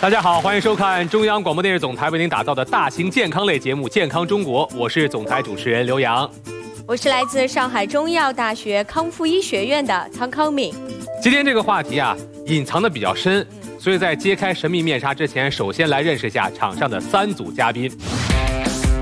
大家好，欢迎收看中央广播电视总台为您打造的大型健康类节目《健康中国》，我是总台主持人刘洋， 我是来自上海中医药大学康复医学院的苍康敏。 今天这个话题啊，隐藏的比较深，所以在揭开神秘面纱之前，首先来认识一下场上的3组嘉宾。